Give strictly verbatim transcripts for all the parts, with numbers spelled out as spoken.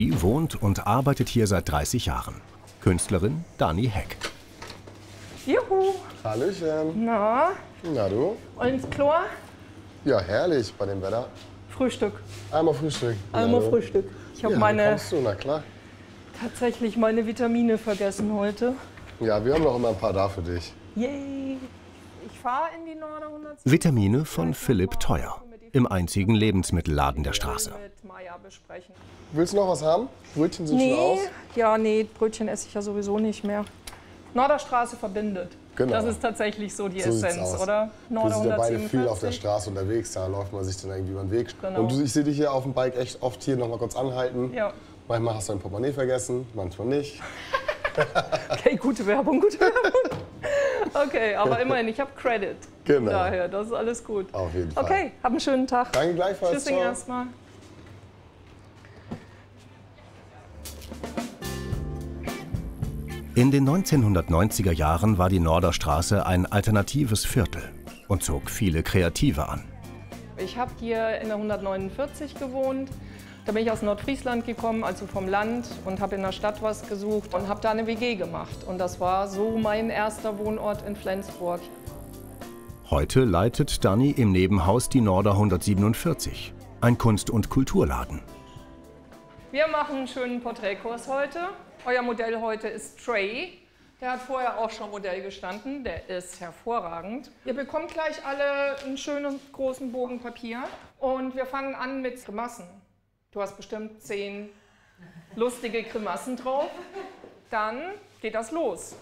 Sie wohnt und arbeitet hier seit dreißig Jahren. Künstlerin Dani Heck. Juhu! Hallöchen. Na? Na du? Und ins Klo? Ja, herrlich bei dem Wetter. Frühstück. Einmal Frühstück. Einmal ja, Frühstück. Ich habe ja, meine kommst du, na klar. tatsächlich meine Vitamine vergessen heute. Ja, wir haben noch immer ein paar da für dich. Yay! Ich fahre in die Norder hundert. Vitamine von Philipp Teuer. Im einzigen Lebensmittelladen der Straße. Willst du noch was haben? Brötchen sind nee, schon aus. Ja, nee, Brötchen esse ich ja sowieso nicht mehr. Norderstraße verbindet. Genau. Das ist tatsächlich so die So sieht's Essenz, aus. oder? Wir sind ja beide hundertsiebenundvierzig. viel auf der Straße unterwegs, da läuft man sich dann irgendwie über den Weg. Genau. Und du, ich sehe dich hier auf dem Bike echt oft hier noch mal kurz anhalten. Ja. Manchmal hast du dein Portemonnaie vergessen, manchmal nicht. Okay, gute Werbung, gute Werbung. Okay, aber immerhin, ich habe Credit. Genau. Daher, das ist alles gut. Auf jeden Fall. Okay, hab einen schönen Tag. Danke gleichfalls. Tschüssing Ciao. erstmal. In den neunzehnhundertneunziger Jahren war die Norderstraße ein alternatives Viertel und zog viele Kreative an. Ich habe hier in der hundertneunundvierzig gewohnt. Da bin ich aus Nordfriesland gekommen, also vom Land, und habe in der Stadt was gesucht und habe da eine W G gemacht. Und das war so mein erster Wohnort in Flensburg. Heute leitet Dani im Nebenhaus die Norder hundertsiebenundvierzig, ein Kunst- und Kulturladen. Wir machen einen schönen Porträtkurs heute. Euer Modell heute ist Trey. Der hat vorher auch schon Modell gestanden, der ist hervorragend. Ihr bekommt gleich alle einen schönen großen Bogen Papier und wir fangen an mit Grimassen. Du hast bestimmt zehn lustige Grimassen drauf. Dann geht das los.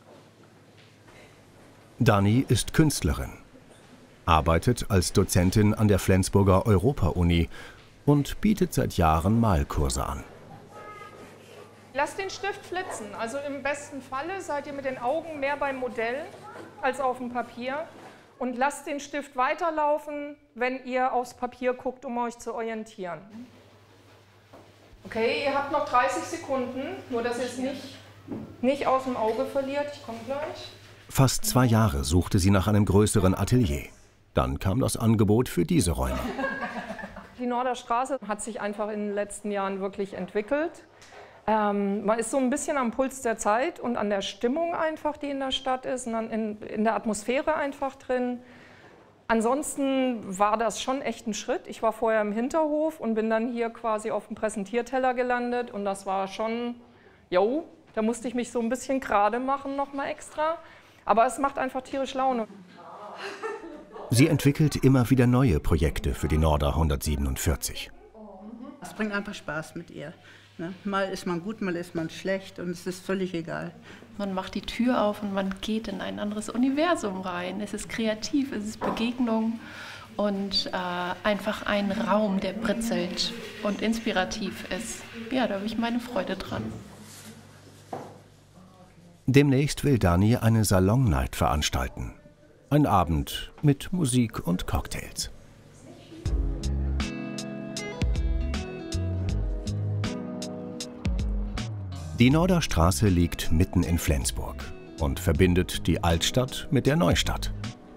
Dani ist Künstlerin, arbeitet als Dozentin an der Flensburger Europa-Uni und bietet seit Jahren Malkurse an. Lasst den Stift flitzen. Also im besten Falle seid ihr mit den Augen mehr beim Modell als auf dem Papier. Und lasst den Stift weiterlaufen, wenn ihr aufs Papier guckt, um euch zu orientieren. Okay, ihr habt noch dreißig Sekunden, nur dass ihr es nicht, nicht aus dem Auge verliert. Ich komme gleich. Fast zwei Jahre suchte sie nach einem größeren Atelier. Dann kam das Angebot für diese Räume. Die Norderstraße hat sich einfach in den letzten Jahren wirklich entwickelt. Ähm, man ist so ein bisschen am Puls der Zeit und an der Stimmung einfach, die in der Stadt ist, und dann in, in der Atmosphäre einfach drin. Ansonsten war das schon echt ein Schritt. Ich war vorher im Hinterhof und bin dann hier quasi auf dem Präsentierteller gelandet. Und das war schon, jo, da musste ich mich so ein bisschen gerade machen noch mal extra. Aber es macht einfach tierisch Laune. Sie entwickelt immer wieder neue Projekte für die Norder hundertsiebenundvierzig. Es bringt einfach Spaß mit ihr. Ne? Mal ist man gut, mal ist man schlecht und es ist völlig egal. Man macht die Tür auf und man geht in ein anderes Universum rein. Es ist kreativ, es ist Begegnung und äh, einfach ein Raum, der britzelt und inspirativ ist. Ja, da habe ich meine Freude dran. Demnächst will Dani eine Salon-Night veranstalten. Ein Abend mit Musik und Cocktails. Die Norderstraße liegt mitten in Flensburg und verbindet die Altstadt mit der Neustadt.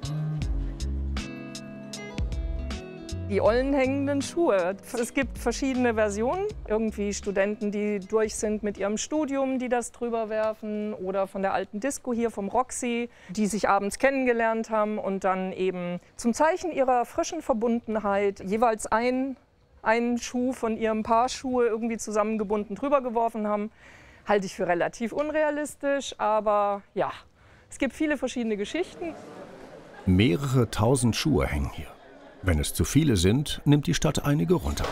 Die ollen hängenden Schuhe. Es gibt verschiedene Versionen. Irgendwie Studenten, die durch sind mit ihrem Studium, die das drüber werfen. Oder von der alten Disco hier vom Roxy, die sich abends kennengelernt haben und dann eben zum Zeichen ihrer frischen Verbundenheit jeweils ein, einen Schuh von ihrem Paar Schuhe irgendwie zusammengebunden drüber geworfen haben. Halte ich für relativ unrealistisch, aber ja, es gibt viele verschiedene Geschichten. Mehrere tausend Schuhe hängen hier. Wenn es zu viele sind, nimmt die Stadt einige runter.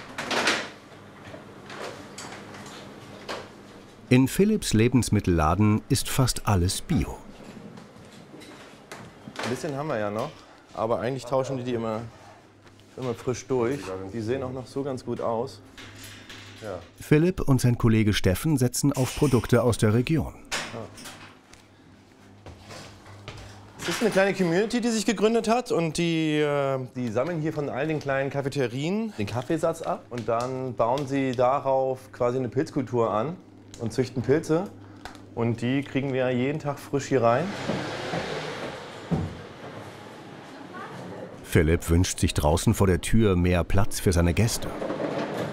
In Philipps Lebensmittelladen ist fast alles Bio. Ein bisschen haben wir ja noch, aber eigentlich tauschen die die immer, immer frisch durch. Die sehen auch noch so ganz gut aus. Ja. Philipp und sein Kollege Steffen setzen auf Produkte aus der Region. Ja. Es ist eine kleine Community, die sich gegründet hat und die, äh, die sammeln hier von all den kleinen Cafeterien den Kaffeesatz ab und dann bauen sie darauf quasi eine Pilzkultur an und züchten Pilze und die kriegen wir jeden Tag frisch hier rein. Philipp wünscht sich draußen vor der Tür mehr Platz für seine Gäste.